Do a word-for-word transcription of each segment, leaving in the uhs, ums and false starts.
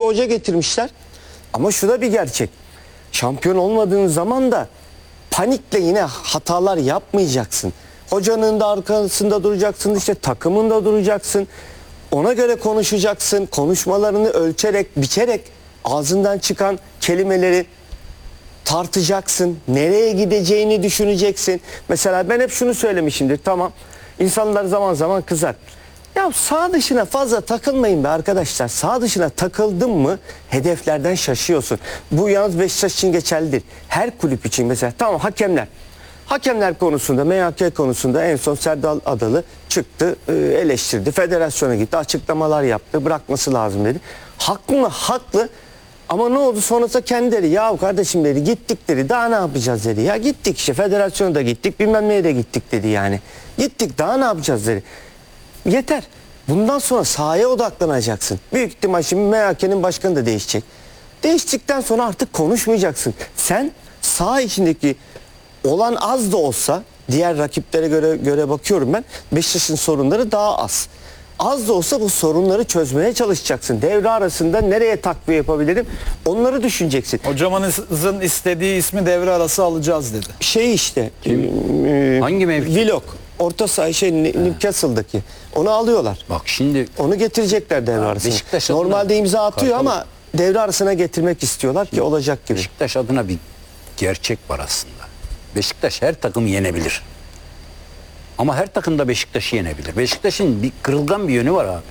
hoca getirmişler. Ama şu da bir gerçek. Şampiyon olmadığın zaman da panikle yine hatalar yapmayacaksın. Hocanın da arkasında duracaksın, işte takımın da duracaksın. Ona göre konuşacaksın. Konuşmalarını ölçerek, biçerek ağzından çıkan kelimeleri tartacaksın. Nereye gideceğini düşüneceksin. Mesela ben hep şunu söylemişimdir. Tamam, insanlar zaman zaman kızar. Ya sağ dışına fazla takılmayın be arkadaşlar. Sağ dışına takıldın mı hedeflerden şaşıyorsun. Bu yalnız Beşiktaş için geçerlidir. Her kulüp için mesela. Tamam, hakemler. Hakemler konusunda, M H K konusunda en son Serdal Adalı çıktı, eleştirdi. Federasyona gitti, açıklamalar yaptı. Bırakması lazım dedi. Haklı mı? Haklı. Ama ne oldu? Sonrasında kendileri, ya kardeşim dedi, gittik dedi. Daha ne yapacağız dedi. Ya gittik işte, federasyona da gittik, bilmem neye de gittik dedi yani. Gittik, daha ne yapacağız dedi. Yeter. Bundan sonra sahaya odaklanacaksın. Büyük ihtimal şimdi M H K'nin başkanı da değişecek. Değiştikten sonra artık konuşmayacaksın. Sen saha içindeki olan az da olsa, diğer rakiplere göre göre bakıyorum ben, Beşiktaş'ın sorunları daha az. Az da olsa bu sorunları çözmeye çalışacaksın. Devre arasında nereye takviye yapabilirim? Onları düşüneceksin. Hocamızın istediği ismi devre arası alacağız dedi. Şey işte. E, Hangi mevki? Willock. Orta saha şey Newcastle'daki. Onu alıyorlar. Bak şimdi Onu getirecekler devre arasına. Beşiktaş Normalde adına- imza atıyor Kartal- ama devre arasına getirmek istiyorlar ki olacak gibi. Beşiktaş adına bir gerçek var aslında. Beşiktaş her takımı yenebilir. Ama her takım da Beşiktaş'ı yenebilir. Beşiktaş'ın bir kırılgan bir yönü var abi.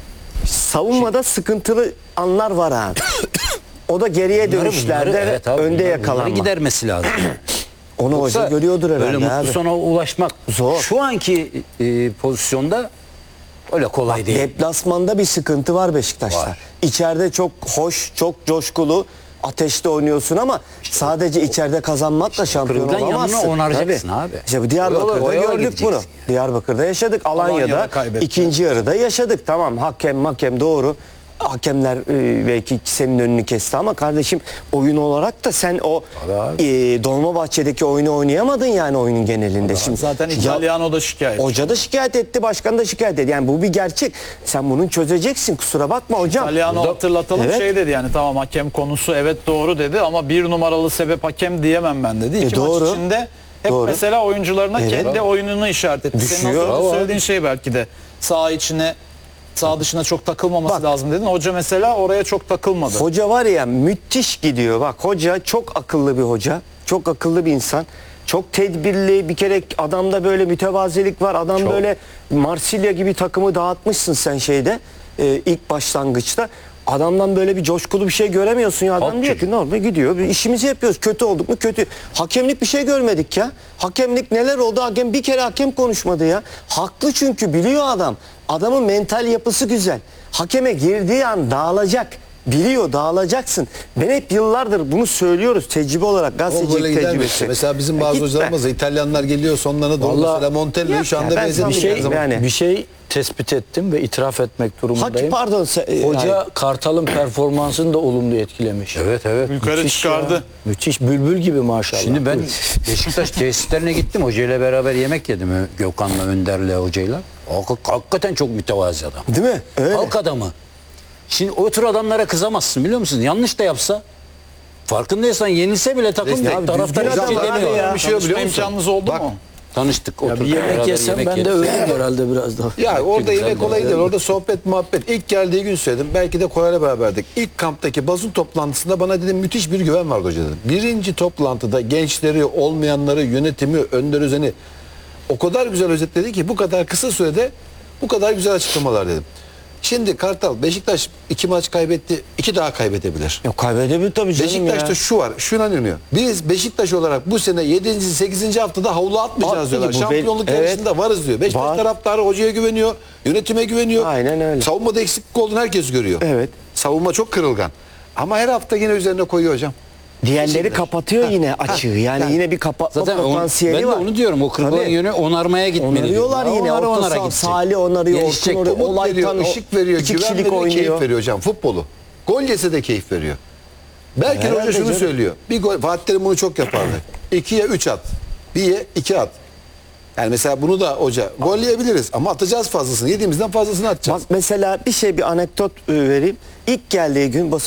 Savunmada sıkıntılı anlar var abi. O da geriye Bunları- dönüşlerde bunları- evet abi, önde bunları- yakalanma. bunları gidermesi lazım. Onu Yoksa hoca görüyordur herhalde Öyle mutlu abi. sona ulaşmak Zor. şu anki e, pozisyonda öyle kolay değil. Deplasmanda bir sıkıntı var Beşiktaş'ta. Var. İçeride çok hoş, çok coşkulu, ateşte oynuyorsun ama sadece içeride kazanmakla şampiyon kırılgan olamazsın. yanını onaracaksın Tabii. abi. İşte bu Diyarbakır'da O yola- o yola gördük bunu. gideceksin yani. Diyarbakır'da yaşadık. Alanya'da, Alanya'da kaybetti. ikinci yarıda yaşadık. Tamam, hakem hakem doğru. Hakemler e, belki senin önünü kesti ama kardeşim, oyun olarak da sen o e, Dolmabahçe'deki oyunu oynayamadın yani oyunun genelinde. Şimdi Zaten Ya- İtalyano da şikayet. Hoca da şikayet etti, başkan da şikayet etti. Yani bu bir gerçek. Sen bunu çözeceksin. Kusura bakma hocam. İtalyano hatırlatalım, Evet. şey dedi yani, tamam hakem konusu evet doğru dedi ama bir numaralı sebep hakem diyemem ben dedi. İki E, doğru. maç içinde hep Doğru. mesela oyuncularına Evet. kendi oyununu işaret etti. Senin az Düşüyor. önce Bravo. söylediğin şey belki de sağ içine, sağ dışına çok takılmaması Bak. lazım dedin. Hoca mesela oraya çok takılmadı. Hoca var ya, müthiş gidiyor. Bak, hoca çok akıllı bir hoca. Çok akıllı bir insan. Çok tedbirli. Bir kere adamda böyle mütevazilik var. Adam Çok. böyle Marsilya gibi takımı dağıtmışsın sen şeyde. e, ilk başlangıçta. Adamdan böyle bir coşkulu bir şey göremiyorsun ya. Adam Halk diyor çocuk. ki normal gidiyor. Bir işimizi yapıyoruz. Kötü olduk mu? Kötü. Hakemlik bir şey görmedik ya. Hakemlik neler oldu? Hakem bir kere hakem konuşmadı ya. Haklı, çünkü biliyor adam. Adamın mental yapısı güzel. Hakeme girdiği an dağılacak. Biliyor, dağılacaksın. Ben hep yıllardır bunu söylüyoruz tecrübe olarak, O gazetecilik böyle gider mi? tecrübesi. Mesela bizim Ya bazı gitme. hocalarımız da İtalyanlar geliyor, sonlarına doğru Vallahi- mesela Montella'yı Yok şu ya, anda ben benzemiyor. sana bir şey- her zaman. yani- Bir şey tespit ettim ve itiraf etmek Hak, durumundayım. pardon. se- Hoca yani- Kartal'ın performansını da olumlu etkilemiş. Evet evet. Yukarı Müthiş çıkardı. ya. Müthiş, bülbül gibi maşallah. Şimdi ben Beşiktaş tesislerine gittim. Hocayla beraber yemek yedim. Ö- Gökhan'la, Önder'le hocayla. Hak- Hakikaten çok mütevazi adam. Değil mi? Öyle. Halk adamı. Şimdi o tür adamlara kızamazsın, biliyor musun? Yanlış da yapsa, farkındaysan yenilse bile takım Abi, tek taraftar düzgün hiçbir şey adam abi demiyor. ya. Bir şey yok, biliyor Tanışma musun? imkanınız oldu Bak, mu? Tanıştık, Ya oturduk bir yemek beraber yesem yemek ben de yedik. ölürüm herhalde biraz daha. Ya orada güzel yemek bir olayı yer. değil. Orada sohbet muhabbet. İlk geldiği gün söyledim. Belki de Koray'la beraberdik. İlk kamptaki basın toplantısında bana dedim müthiş bir güven vardı hoca dedim. Birinci toplantıda gençleri, olmayanları, yönetimi, Önder Özen'i o kadar güzel özetledi ki bu kadar kısa sürede bu kadar güzel açıklamalar dedim. Şimdi Kartal, Beşiktaş iki maç kaybetti. iki daha kaybedebilir. Yok, kaybedebilir tabii canım Beşiktaş'ta ya. şu var, şuna inanıyor. Biz Beşiktaş olarak bu sene yedinci sekizinci haftada havlu atmayacağız Attı diyorlar. bu, Şampiyonluk evet. yarışında varız diyor. Beşiktaş Var. taraftarı hocaya güveniyor, yönetime güveniyor. Aynen öyle. Savunmada eksiklik olduğunu herkes görüyor. Evet. Savunma çok kırılgan. Ama her hafta yine üzerine koyuyor hocam. Diğerleri Beşiktaş. kapatıyor yine açığı. Yani ha. yine bir kapatma Zaten on- potansiyeli ben de var. onu diyorum. O kırılgan Tabii. yönü onarmaya gitmeli. Onarıyorlar diyorum. yine. Onara Orta onara saha, gidecek. Salih onarıyor. Gelişecek Orkun de. oraya. Umut Olay veriyor, tanı, ışık veriyor, iki güven kişilik veriyor, oynuyor. keyif veriyor hocam futbolu. Gol yese de keyif veriyor. Belki Herhalde hoca şunu canım. söylüyor. Bir gol, Fatih Terim bunu çok yapardı. İkiye üç at. Birye iki at. Yani mesela bunu da hoca gol yiyebiliriz ama atacağız fazlasını. Yediğimizden fazlasını atacağız. Bak mesela bir şey, bir anekdot e, vereyim. İlk geldiği gün basın